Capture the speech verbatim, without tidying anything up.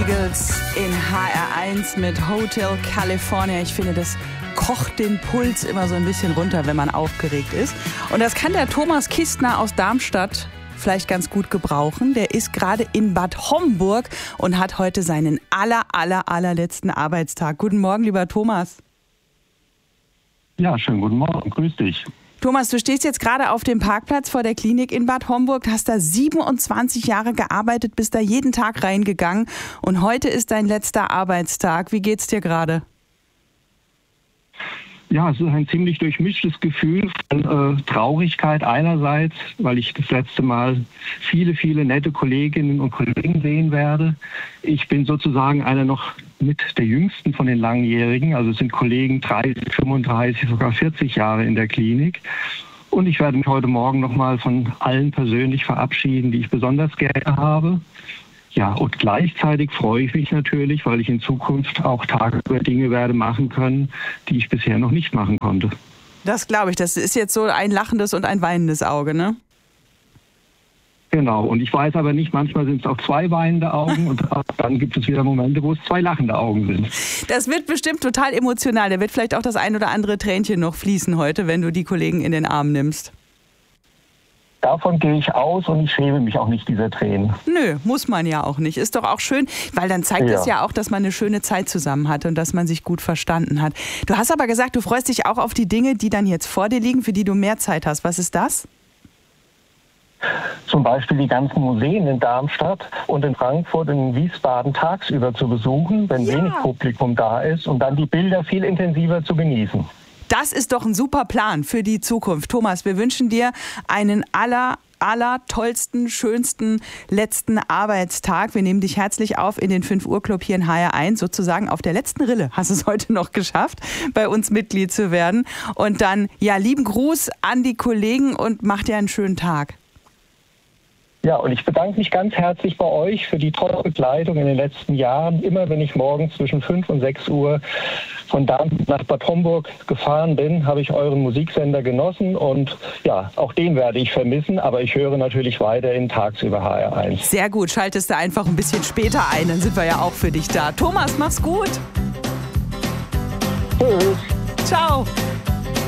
Eagles in H R eins mit Hotel California. Ich finde, das kocht den Puls immer so ein bisschen runter, wenn man aufgeregt ist. Und das kann der Thomas Kistner aus Darmstadt vielleicht ganz gut gebrauchen. Der ist gerade in Bad Homburg und hat heute seinen aller, aller, allerletzten Arbeitstag. Guten Morgen, lieber Thomas. Ja, schönen guten Morgen. Grüß dich. Thomas, du stehst jetzt gerade auf dem Parkplatz vor der Klinik in Bad Homburg, hast da siebenundzwanzig Jahre gearbeitet, bist da jeden Tag reingegangen und heute ist dein letzter Arbeitstag. Wie geht's dir gerade? Ja, es ist ein ziemlich durchmischtes Gefühl von äh, Traurigkeit einerseits, weil ich das letzte Mal viele, viele nette Kolleginnen und Kollegen sehen werde. Ich bin sozusagen einer noch mit der jüngsten von den Langjährigen, also es sind Kollegen dreißig, fünfunddreißig, sogar vierzig Jahre in der Klinik. Und ich werde mich heute Morgen nochmal von allen persönlich verabschieden, die ich besonders gerne habe. Ja, und gleichzeitig freue ich mich natürlich, weil ich in Zukunft auch tagsüber Dinge werde machen können, die ich bisher noch nicht machen konnte. Das glaube ich. Das ist jetzt so ein lachendes und ein weinendes Auge, ne? Genau. Und ich weiß aber nicht, manchmal sind es auch zwei weinende Augen und dann gibt es wieder Momente, wo es zwei lachende Augen sind. Das wird bestimmt total emotional. Da wird vielleicht auch das ein oder andere Tränchen noch fließen heute, wenn du die Kollegen in den Arm nimmst. Davon gehe ich aus und ich schäme mich auch nicht dieser Tränen. Nö, muss man ja auch nicht. Ist doch auch schön, weil dann zeigt ja. es ja auch, dass man eine schöne Zeit zusammen hatte und dass man sich gut verstanden hat. Du hast aber gesagt, du freust dich auch auf die Dinge, die dann jetzt vor dir liegen, für die du mehr Zeit hast. Was ist das? Zum Beispiel die ganzen Museen in Darmstadt und in Frankfurt und in Wiesbaden tagsüber zu besuchen, wenn ja. wenig Publikum da ist und dann die Bilder viel intensiver zu genießen. Das ist doch ein super Plan für die Zukunft. Thomas, wir wünschen dir einen aller, aller tollsten, schönsten letzten Arbeitstag. Wir nehmen dich herzlich auf in den fünf Uhr Club hier in H R eins. Sozusagen auf der letzten Rille hast du es heute noch geschafft, bei uns Mitglied zu werden. Und dann, ja, lieben Gruß an die Kollegen und mach dir einen schönen Tag. Ja, und ich bedanke mich ganz herzlich bei euch für die tolle Begleitung in den letzten Jahren. Immer wenn ich morgens zwischen fünf und sechs Uhr von Darmstadt nach Bad Homburg gefahren bin, habe ich euren Musiksender genossen und ja, auch den werde ich vermissen, aber ich höre natürlich weiterhin tagsüber H R eins. Sehr gut, schaltest du einfach ein bisschen später ein, dann sind wir ja auch für dich da. Thomas, mach's gut. Tschüss. Ciao.